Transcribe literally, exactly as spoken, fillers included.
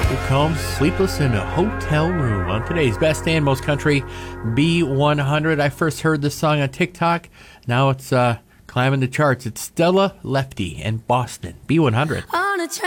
Luke Combs, Sleepless in a Hotel Room on today's Best and Most Country B one hundred. I first heard this song on TikTok. Now it's uh, climbing the charts. It's Stella Lefty and Boston, B one hundred. On a